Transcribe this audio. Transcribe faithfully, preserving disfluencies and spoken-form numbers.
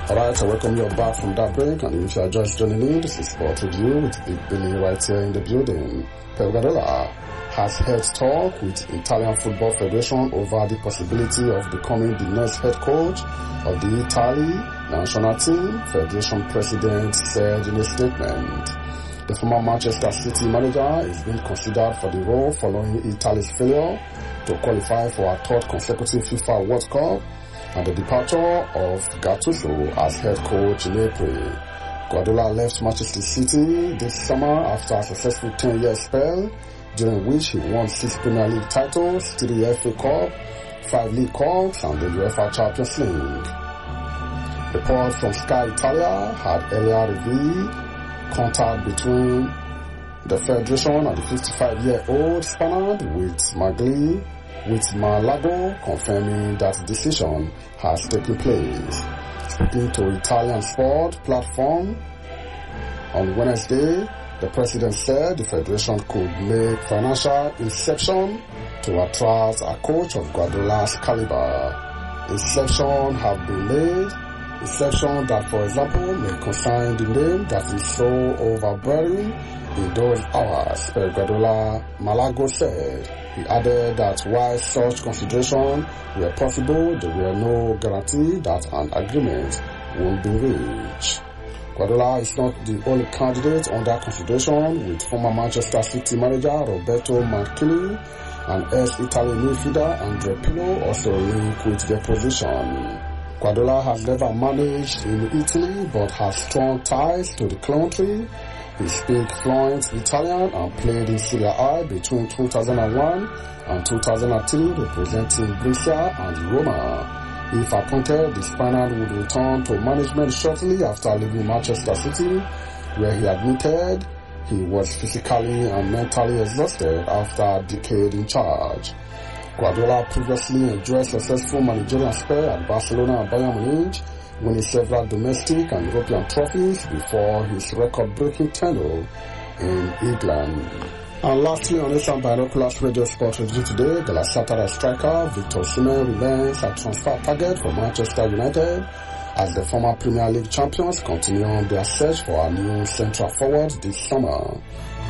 Alright, I welcome you back from that break, and if you are just joining in, this is Sport Review with Big Billy right here in the building. Pep Guardiola has held talk with Italian Football Federation over the possibility of becoming the next head coach of the Italy national team, Federation President said in a statement. The former Manchester City manager is being considered for the role following Italy's failure to qualify for a third consecutive FIFA World Cup and the departure of Gattuso as head coach in April. Guardiola left Manchester City this summer after a successful ten-year spell, during which he won six Premier League titles, three F A Cup, five League Cups, and the UEFA Champions League. Reports from Sky Italia had earlier revealed contact between the Federation and the fifty-five-year-old Spaniard with Magli, with Malago confirming that decision has taken place. Speaking to Italian sport platform on Wednesday, the president said the federation could make financial inception to attract a coach of Guardiola's caliber. Inception have been made, inception that, for example, may consign the name that is so overbearing in those hours, Pep Guardiola Malago said. He added that while such considerations were possible, there were no guarantee that an agreement won't be reached. Guardiola is not the only candidate under consideration, with former Manchester City manager Roberto Mancini and ex-Italy midfielder Andrea Pirlo also linked with their position. Guardiola has never managed in Italy but has strong ties to the country. He speaks fluent Italian and played in Serie A between two thousand one and two thousand three, representing Brescia and Roma. If appointed, the Spaniard would return to management shortly after leaving Manchester City, where he admitted he was physically and mentally exhausted after a decade in charge. Guardiola previously enjoyed successful managerial spell at Barcelona and Bayern Munich, winning several domestic and European trophies before his record-breaking tenure in England. And lastly, on Asian Binoculars Radio Sport Review today, Galatasaray striker Victor Osimhen remains a transfer target for Manchester United as the former Premier League champions continue on their search for a new central forward this summer.